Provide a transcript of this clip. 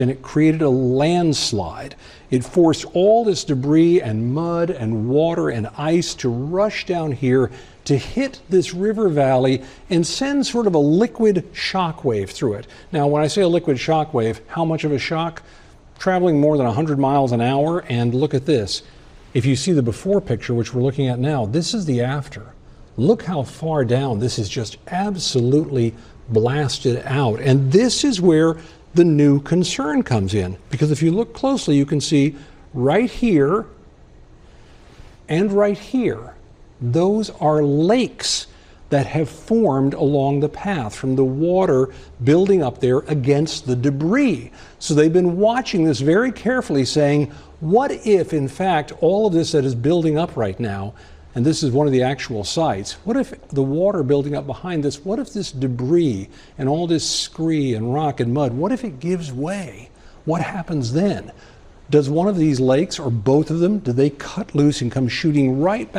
and it created a landslide. It forced all this debris and mud and water and ice to rush down here to hit this river valley and send sort of a liquid shock wave through it. Now, when I say a liquid shock wave, how much of a shock? Traveling more than 100 miles an hour, and look at this. If you see the before picture, which we're looking at now, this is the after. Look how far down this is just absolutely blasted out. And this is where the new concern comes in, because if you look closely, you can see right here and right here, those are lakes that have formed along the path from the water building up there against the debris. So they've been watching this very carefully, saying, what if, in fact, all of this that is building up right now, and this is one of the actual sites, what if the water building up behind this, what if this debris and all this scree and rock and mud, what if it gives way? What happens then? Does one of these lakes, or both of them, do they cut loose and come shooting right back